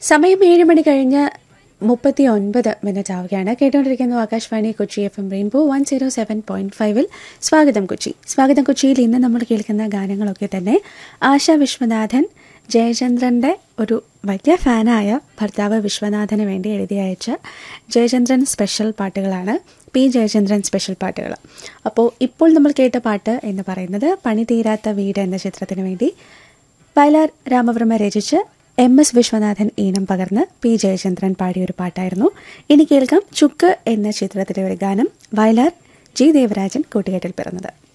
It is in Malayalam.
സമയം 7 മണി കഴിഞ്ഞ് 39 ആവുകയാണ്. കേട്ടുകൊണ്ടിരിക്കുന്നു ആകാശവാണി കൊച്ചി FM റെയിൻബോ 107.5 സ്വാഗതം കൊച്ചി. സ്വാഗതം കൊച്ചിയിൽ ഇന്ന് നമ്മൾ കേൾക്കുന്ന ഗാനങ്ങളൊക്കെ തന്നെ ആശ വിശ്വനാഥൻ ജയചന്ദ്രൻ്റെ ഒരു വലിയ ഫാനായ ഭർത്താവ് വിശ്വനാഥന് വേണ്ടി എഴുതി അയച്ച ജയചന്ദ്രൻ സ്പെഷ്യൽ പാട്ടുകളാണ്. പി ജയചന്ദ്രൻ സ്പെഷ്യൽ പാട്ടുകൾ. അപ്പോൾ ഇപ്പോൾ നമ്മൾ കേട്ട പാട്ട് എന്ന് പറയുന്നത് പണി തീരാത്ത വീട് എന്ന ചിത്രത്തിന് വേണ്ടി വയലാർ രാമവർമ്മ രചിച്ച് MS വിശ്വനാഥൻ ഈണം പകർന്ന് പി ജയചന്ദ്രൻ പാടിയൊരു പാട്ടായിരുന്നു. ഇനി കേൾക്കാം ചുക്ക് എന്ന ചിത്രത്തിലെ ഒരു ഗാനം. വയലാർ ജി ദേവരാജൻ കൂട്ടുകെട്ടിൽ പിറന്നത്.